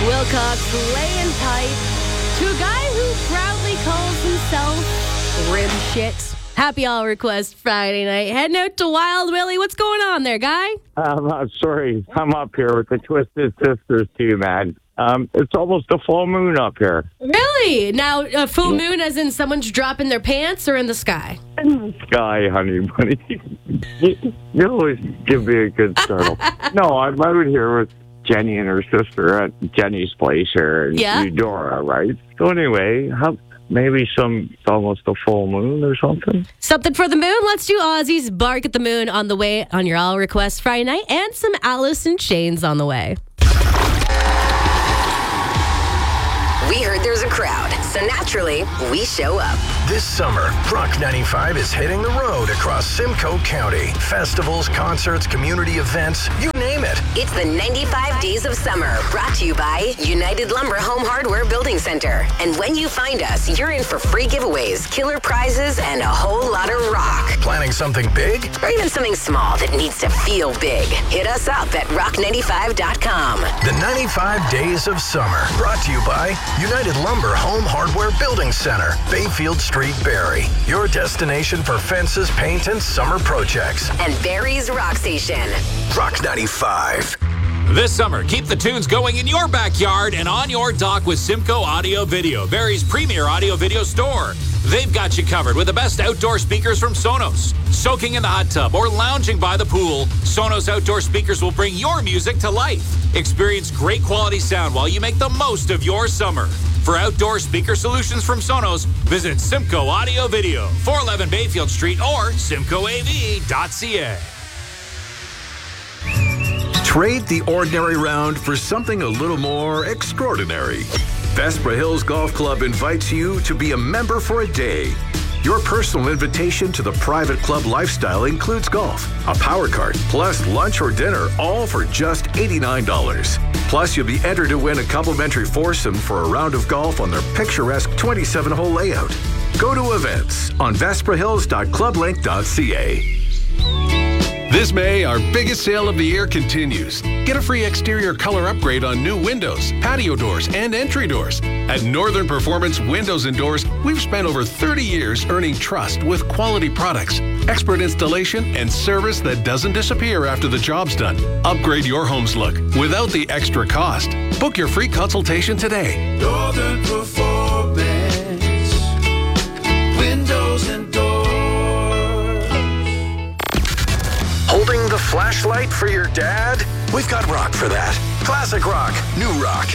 Wilcox laying pipe to a guy who proudly calls himself Rim Shit. Happy All Request Friday night. Heading out to Wild Willie. What's going on there, guy? I'm sorry. I'm up here with the Twisted Sisters too, man. It's almost a full moon up here. Really? Now, a full moon as in someone's dropping their pants or in the sky? In the sky, honey bunny. You always give me a good startle. No, I'm out here with Jenny and her sister at Jenny's place here in Eudora, right? So anyway, maybe it's almost a full moon or something. Something for the moon? Let's do Ozzy's Bark at the Moon on the way on your All Request Friday night, and some Alice in Chains on the way. We heard there's a crowd, so naturally, we show up. This summer, Rock 95 is hitting the road across Simcoe County. Festivals, concerts, community events, you name it. It's the 95 Days of Summer, brought to you by United Lumber Home Hardware Building Center. And when you find us, you're in for free giveaways, killer prizes, and a whole lot of rock. Planning something big? Or even something small that needs to feel big. Hit us up at rock95.com. The 95 Days of Summer, brought to you by United Lumber Home Hardware Building Center, Bayfield Street, Barrie. Your destination for fences, paint, and summer projects. And Barrie's Rock Station. Rock 95. This summer, keep the tunes going in your backyard and on your dock with Simcoe Audio Video, Barrie's premier audio video store. They've got you covered with the best outdoor speakers from Sonos. Soaking in the hot tub or lounging by the pool, Sonos outdoor speakers will bring your music to life. Experience great quality sound while you make the most of your summer. For outdoor speaker solutions from Sonos, visit Simcoe Audio Video, 411 Bayfield Street or simcoeav.ca. Trade the ordinary round for something a little more extraordinary. Vespra Hills Golf Club invites you to be a member for a day. Your personal invitation to the private club lifestyle includes golf, a power cart, plus lunch or dinner, all for just $89. Plus, you'll be entered to win a complimentary foursome for a round of golf on their picturesque 27-hole layout. Go to events on vesprahills.clublink.ca. This May, our biggest sale of the year continues. Get a free exterior color upgrade on new windows, patio doors, and entry doors. At Northern Performance Windows and Doors, we've spent over 30 years earning trust with quality products, expert installation, and service that doesn't disappear after the job's done. Upgrade your home's look without the extra cost. Book your free consultation today. Northern Performance Windows and Doors. Holding the flashlight for your dad? We've got rock for that. Classic rock, new rock.